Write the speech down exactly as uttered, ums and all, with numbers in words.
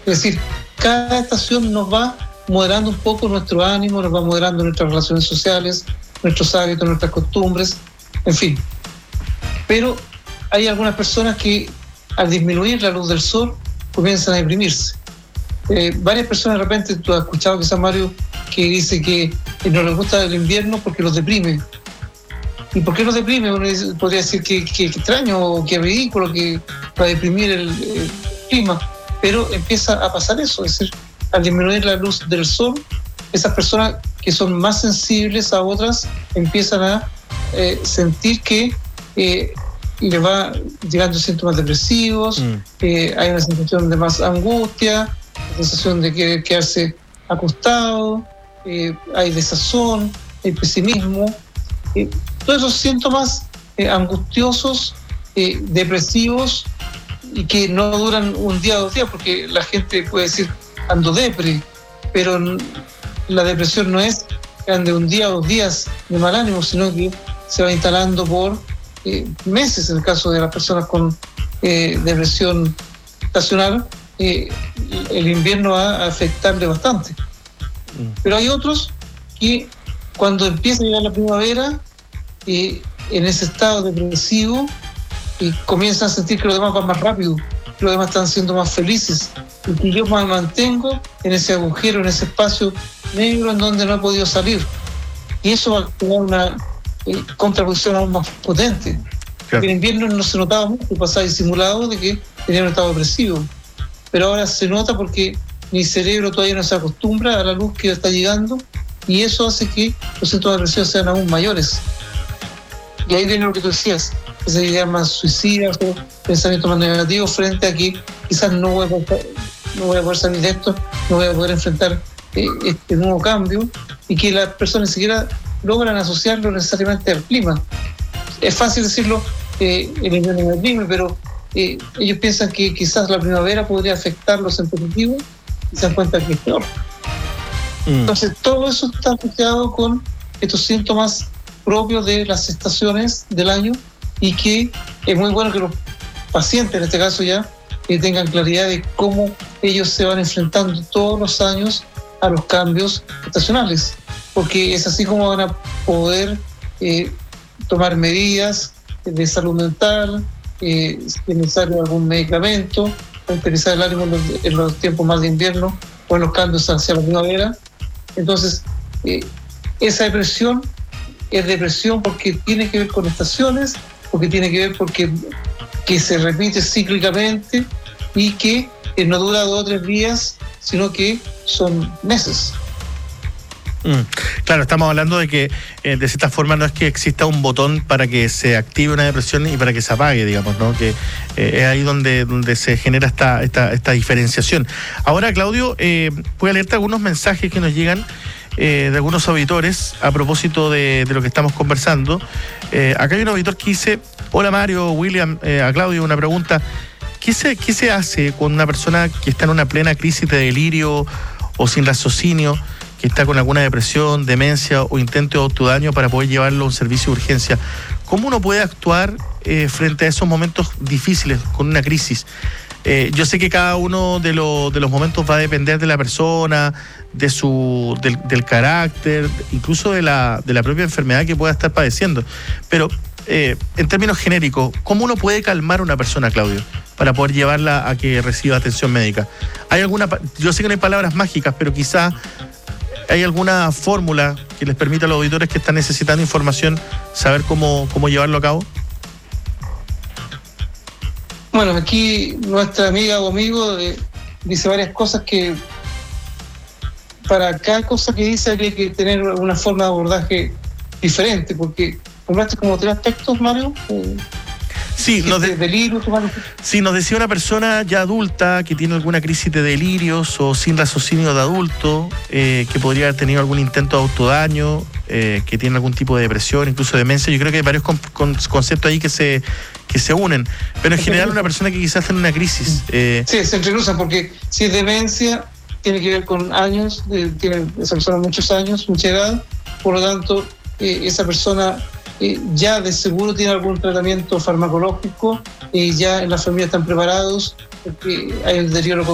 Es decir, cada estación nos va moderando un poco nuestro ánimo, nos va moderando nuestras relaciones sociales, nuestros hábitos, nuestras costumbres, en fin. Pero hay algunas personas que al disminuir la luz del sol comienzan a deprimirse. Eh, varias personas de repente, tú has escuchado quizás, Mario, que dice que no les gusta el invierno porque los deprime. ¿Y por qué los deprime? Uno podría decir que, que, que extraño o que ridículo, que va a deprimir el, el clima. Pero empieza a pasar eso, es decir, al disminuir la luz del sol, esas personas que son más sensibles a otras empiezan a eh, sentir que eh, le va llegando síntomas depresivos, mm. eh, hay una sensación de más angustia, la sensación de querer quedarse acostado, eh, hay desazón, hay pesimismo, eh, todos esos síntomas eh, angustiosos, eh, depresivos, y que no duran un día o dos días, porque la gente puede decir ando depre, pero la depresión no es que ande un día o dos días de mal ánimo, sino que se va instalando por eh, meses. En el caso de las personas con eh, depresión estacional, eh, el invierno va a afectarle bastante. Pero hay otros que cuando empieza a llegar la primavera, eh, en ese estado depresivo, y comienzan a sentir que los demás van más rápido, que los demás están siendo más felices, y que yo me mantengo en ese agujero, en ese espacio negro en donde no he podido salir. Y eso va a crear una eh, contraposición aún más potente. Claro. En invierno no se notaba mucho, pasaba disimulado de que tenía un estado depresivo. Pero ahora se nota porque mi cerebro todavía no se acostumbra a la luz que está llegando, y eso hace que los síntomas depresivos sean aún mayores. Y ahí viene lo que tú decías, esas ideas más suicidas o pensamientos más negativos frente a que quizás no voy a poder, no voy a poder salir de esto, no voy a poder enfrentar eh, este nuevo cambio, y que las personas ni siquiera logran asociarlo necesariamente al clima. Es fácil decirlo, eh, el invierno me deprime, pero eh, ellos piensan que quizás la primavera podría afectarlos en positivo y se dan cuenta que es peor. Mm. Entonces todo eso está asociado con estos síntomas propios de las estaciones del año, y que es muy bueno que los pacientes, en este caso ya, que tengan claridad de cómo ellos se van enfrentando todos los años a los cambios estacionales, porque es así como van a poder eh, tomar medidas de salud mental, eh, si es necesario algún medicamento, utilizar el ánimo en los, en los tiempos más de invierno o en los cambios hacia la primavera. Entonces, eh, esa depresión es depresión porque tiene que ver con estaciones, porque tiene que ver porque que se repite cíclicamente y que eh, no dura dos o tres días, sino que son meses. Mm, claro, estamos hablando de que eh, de cierta forma no es que exista un botón para que se active una depresión y para que se apague, digamos, ¿no? Que eh, es ahí donde, donde se genera esta, esta, esta diferenciación. Ahora, Claudio, eh, voy a leerte algunos mensajes que nos llegan Eh, de algunos auditores a propósito de, de lo que estamos conversando. Eh, acá hay un auditor que dice: hola Mario, William, eh, a Claudio una pregunta. ¿Qué se, ¿Qué se hace con una persona que está en una plena crisis de delirio o sin raciocinio, que está con alguna depresión, demencia o intento de autodaño, para poder llevarlo a un servicio de urgencia? ¿Cómo uno puede actuar eh, frente a esos momentos difíciles con una crisis? Eh, yo sé que cada uno de, lo, de los momentos va a depender de la persona, de su, del, del carácter, incluso de la, de la propia enfermedad que pueda estar padeciendo. Pero eh, en términos genéricos, ¿cómo uno puede calmar a una persona, Claudio, para poder llevarla a que reciba atención médica? ¿Hay alguna, yo sé que no hay palabras mágicas, pero quizá hay alguna fórmula que les permita a los auditores que están necesitando información saber cómo, cómo llevarlo a cabo? Bueno, aquí nuestra amiga o amigo eh, dice varias cosas que para cada cosa que dice habría que tener una forma de abordaje diferente, porque nombraste como tres aspectos, Mario. Eh, sí, nos de, delirio, sí, nos decía una persona ya adulta que tiene alguna crisis de delirios o sin raciocinio de adulto, eh, que podría haber tenido algún intento de autodaño, eh, que tiene algún tipo de depresión, incluso demencia. Yo creo que hay varios con, con, conceptos ahí que se que se unen, pero en general una persona que quizás tiene una crisis. Eh... Sí, se entrecruzan, porque si es demencia, tiene que ver con años, eh, tiene esa persona muchos años, mucha edad, por lo tanto, eh, esa persona eh, ya de seguro tiene algún tratamiento farmacológico, y eh, ya en la familia están preparados, porque hay un deterioro